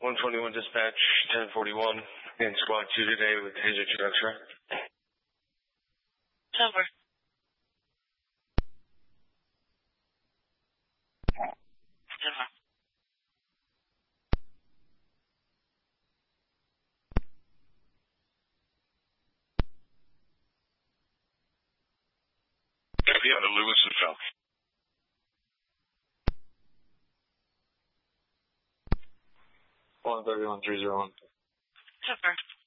121 dispatch, 1041, in squad 2 today with Taser trucks, right? Over. Over. Copy out of Lewis and Falk. One 31 301. Over.